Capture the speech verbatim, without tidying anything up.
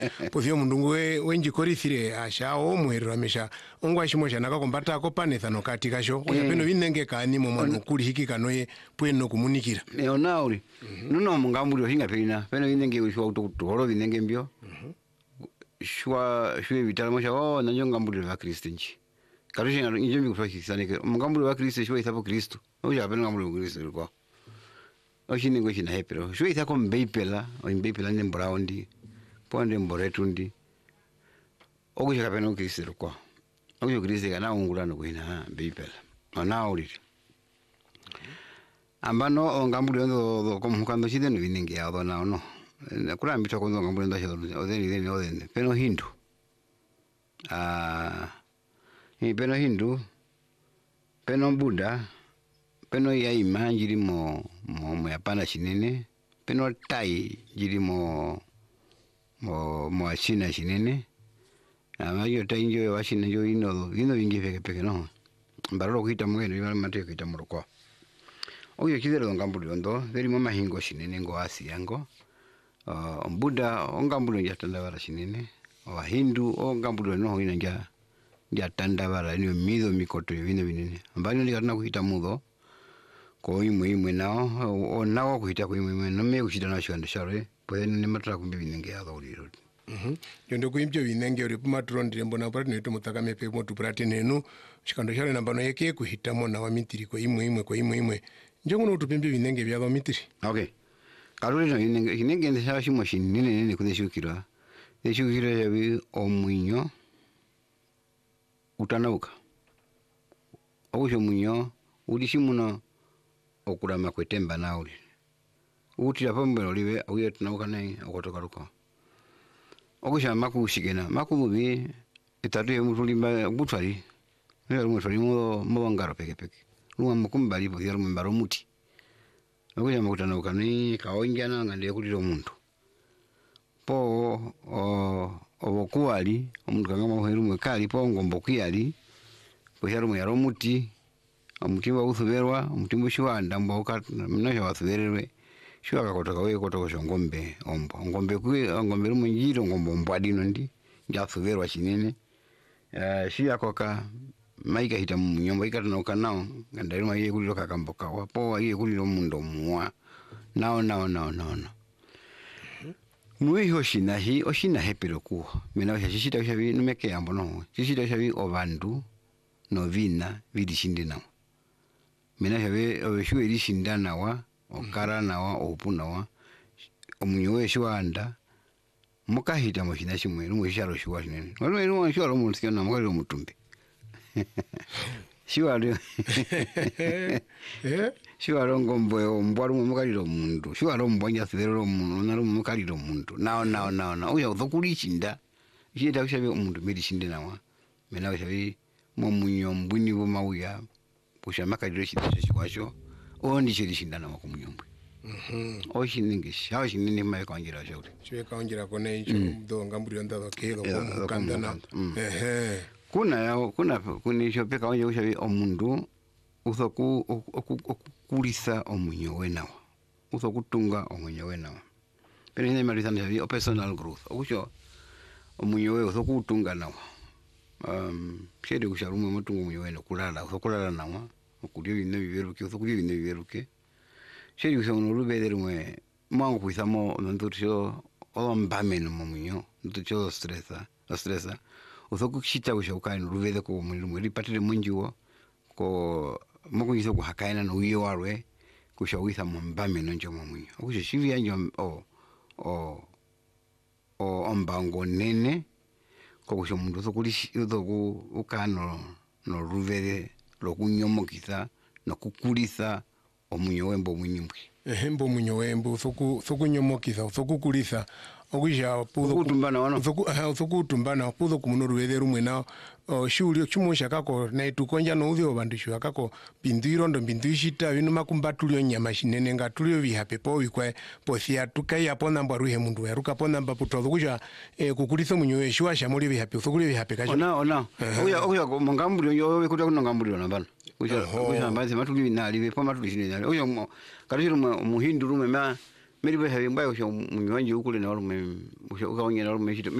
Povyo mundu we wenji korithire asha o muherera mesha ongwa shimo shana ka kombata ko panetha no katika sho ko peno vinenge kani mo mwana kuli hiki kanoye pweno kumunikira ne onauri nuno mungambuli hinga pena peno vinenge ushwa utoro vinenge mbio shwa shwe vitala mosha oh nanyo ngambuli wa Kristo nchi karusha njembi kufakisana ke mungambuli wa Kristo shwa ithapo Kristo oja peno ngambuli wa Kristo lukwa oshini ngo shina hepero shwa ithako mbeipela o mbeipela ne mbrawndi ponde mboretundi okusha kapeno Kristo lukwa okusha Kristo kana ungulano kuina mbeipela onauri ambano ngambuli ndo komukando chideno vinenge ya dona ono kula mbito ko ngambuli ndo chideno odeni deni odeni peno hindu ah ni peno hindu peno buddha peno yaima njirimo mo mo yapana chinene peno tai njirimo mo mo china chinene amayo tai njo wa china njo ino ino vingi peke peke no mbaro kuita mwene bima mate kuita muroko oyo kidero ngambuli ndo veri mama hingo chinene ngo asi yango uh, buddha ngambuli njatanda bara chinene wa hindu o ngambuli no ina nja njatanda bara ni mido mikoto vine vinene ambani ndi kana kuita mudo ko imwe imwe nao o nao kuita ko imwe no me kuchita na shwanda share pwe ni matra kumbi vinenge ya gauliro mhm yondo kuimpyo vinenge uri pumaturondire mbona pati neto mutakame pe motu prate nenu chikando share nambano yeke kuhita mona wa mitiri ko imwe imwe ko imwe imwe njengono utupimpyo vinenge bya mitiri okay karuri no vinenge vinenge ndasha shimo shinene nene kudeshukira deshukira yabi omunyo utanauka okusho munyo udishimuno okurama kwetemba nauli utira pambero liwe uye tunauka nayi okotoka ruko okusha makushigena makubi itatu ye mutulimba gutwali ne rumo twali mo mo ngaro peke peke rumo mukumbali bo yaro mbaro muti okusha makutanauka ni kaonjana ngande kulira omuntu po o obokuali omuntu kangama muherumo kali po ngombo kuyali po yaro mo yaro muti omutimba uthuberwa omutimba shiwanda mboka mnasha wathuberwe shiwaka kotoka we kotoka shongombe ombo ngombe kwe ngombe rumo njiro ngombo mbwadino ndi njathuberwa chinene eh shiyakoka maika hita munyombo ikatanoka nao ngandarima ye kuliro kakamboka wapo ye kuliro mundo muwa nao nao nao nao Mui hoshina hi oshina hepero ku mina shishita shavi numeke ambo no shishita shavi obandu no vina vidishinde nawo mina shavi obeshuwe dishinda nawa okara nawa opuna wa omunyowe shwanda mukahita moshina shimwe rumwe sharo shwa shinene wano ino shwaro munsikana na mukali omutumbi shwaro eh shwaro ngombo mbwaru mukali omuntu shwaro mbonya thero omuntu naro mukali omuntu nao nao nao nao uya uzokulishinda shita kushabe omuntu medishinde nawa mina kushabe mo munyo mbuni bo mauya pusha makali shita shwasho ondi shirishinda nawa ku munyombwe mhm oshiningi shawo shinini mai kanjira shawuri chwe kanjira kone icho ndo ngamburi ndo bakelo ko kandana ehe kuna yao kuna kunisho peka onye ushabi omundu uzoku okukulisa omunyowe nawa uzokutunga omunyowe nawa pene ne marizana shabi personal growth okusho omunyowe uzokutunga nawa um shede kusharumu mutunga omunyowe no kulala uzokulala nawa okulyo bine biberuke uzokulyo bine biberuke shede kusharumu rubederumwe mwangu kuisamo ndotucho ombameno momunyo ndotucho stressa stressa uzokushita kusha ukaino ruvede ko mulimo ripatire munjiwo ko mukuyiso kuhakaina no uyo warwe kusha witha mbame no njomo munyo okusha shivya njo o o o ombango nene ko kusha mundu uzokulishi uzoku ukano no ruvede lokunyomokitha no kukulisa omunyo wembo munyimbwe ehembo munyo wembo uzoku uzokunyomokitha uzokukulisa okwisha puzo kutumbana wana uzoku aha uzokutumbana puzo kumunuru wederu mwena shuli chumusha kako na tukonja no udyo bandishu kako binduiro ndo binduishita binu makumbatulyo nyama shinene ngatulyo bihape po bikwe pothia tukaya pona mbaruhe mundu yaruka pona mbaputo kusha eh, kukulisa munyo shwasha muri bihape uzokulyo bihape kacho ona ona oya oya mongambulyo yo kuta kuno ngambulyo nabana kusha kusha mbazi matuli binali bepo matuli shinene oya kadishiro muhindu rume ma meli be habi mbayo sho munyo wanje ukule na walume usho ukaonye na walume